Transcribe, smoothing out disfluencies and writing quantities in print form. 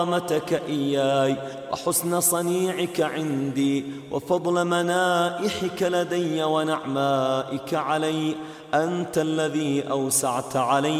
كرامتك إياي وحسن صنيعك عندي وفضل منائحك لدي ونعمائك علي. أنت الذي أوسعت علي